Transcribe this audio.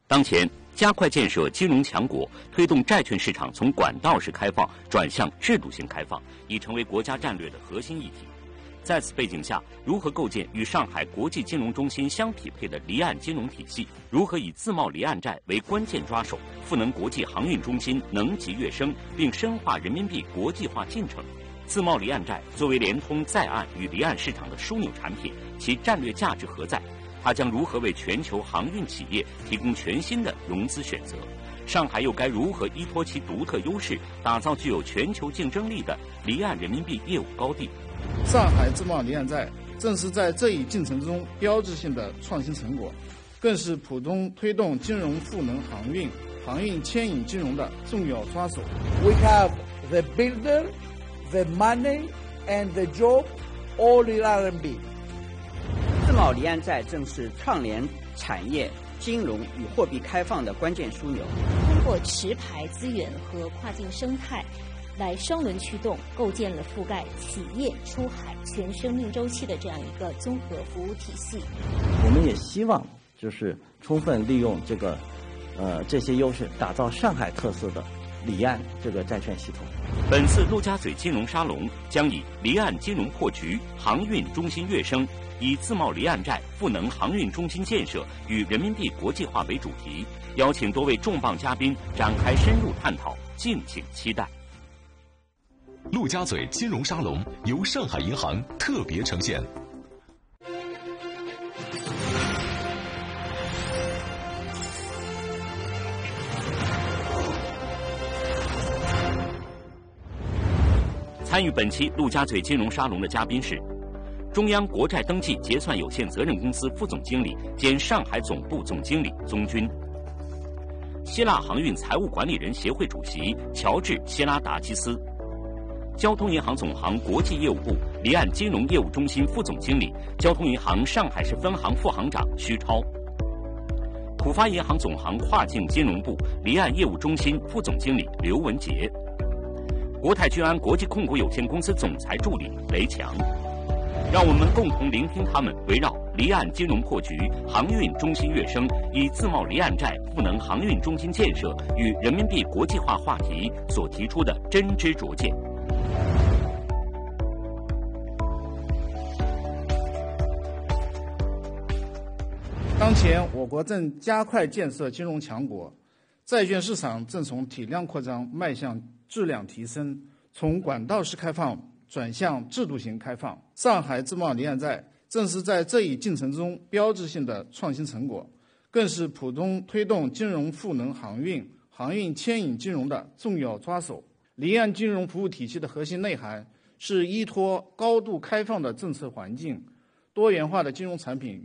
当前，加快建设金融强国，推动债券市场从管道式开放转向制度性开放，已成为国家战略的核心议题。在此背景下，如何构建与上海国际金融中心相匹配的离岸金融体系？如何以自贸离岸债为关键抓手，赋能国际航运中心能级跃升，并深化人民币国际化进程？自贸离岸债作为联通在岸与离岸市场的枢纽产品，其战略价值何在？它将如何为全球航运企业提供全新的融资选择？上海又该如何依托其独特优势，打造具有全球竞争力的离岸人民币业务高地？ 上海自贸离岸债正是在这一进程中标志性的创新成果，更是浦东推动金融赋能航运牵引金融的重要抓手。 We have the builder, the money, and the job all in RMB。 自贸离岸债正是串联产业、金融与货币开放的关键枢纽。 通过持牌资源和跨境生态，来双轮驱动，构建了覆盖企业出海全生命周期的这样一个综合服务体系。 我们也希望就是充分利用这些优势，打造上海特色的离岸这个债券系统。 本次陆家嘴金融沙龙将以离岸金融破局、航运中心跃升，以自贸离岸债赋能航运中心建设与人民币国际化为主题，邀请多位重磅嘉宾展开深入探讨，敬请期待。 陆家嘴金融沙龙由上海银行特别呈现。 参与本期陆家嘴金融沙龙的嘉宾是中央国债登记结算有限责任公司副总经理兼上海总部总经理宗军，希腊航运财务管理人协会主席乔治·希拉达基斯，交通银行总行国际业务部离岸金融业务中心副总经理、交通银行上海市分行副行长徐超，浦发银行总行跨境金融部离岸业务中心副总经理刘文杰，国泰君安国际控股有限公司总裁助理雷强。让我们共同聆听他们围绕离岸金融破局、航运中心跃升，以自贸离岸债赋能航运中心建设与人民币国际化话题所提出的真知灼见。 当前，我国正加快建设金融强国，债券市场正从体量扩张迈向质量提升，从管道式开放转向制度型开放。上海自贸离岸债正是在这一进程中标志性的创新成果，更是浦东推动金融赋能航运牵引金融的重要抓手。离岸金融服务体系的核心内涵是依托高度开放的政策环境、多元化的金融产品